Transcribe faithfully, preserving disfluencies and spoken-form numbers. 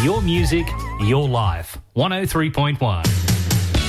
Your music, your life. one oh three point one.